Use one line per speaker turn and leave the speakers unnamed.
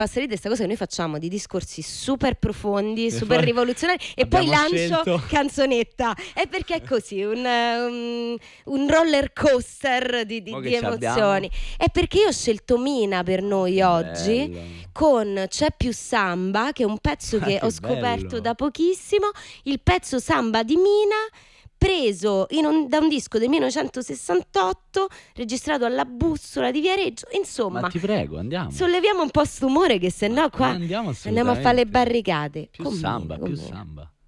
Passerete questa cosa che noi facciamo di discorsi super profondi, super rivoluzionari e poi lancio canzonetta. È perché è così, un roller coaster di emozioni. È perché io ho scelto Mina per noi oggi con C'è più samba, che è un pezzo che ho scoperto da pochissimo, il pezzo Samba di Mina, preso da un disco del 1968, registrato alla Bussola di Viareggio. Insomma,
ma ti prego, andiamo.
Solleviamo un po' sto umore, che se no qua andiamo a fare le barricate.
Più samba.